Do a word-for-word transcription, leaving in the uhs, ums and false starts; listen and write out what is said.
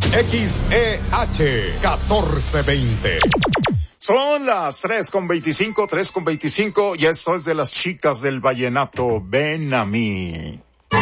X E H catorce veinte. Son las tres con veinticinco, tres con veinticinco, y esto es de las chicas del vallenato. Ven a mí.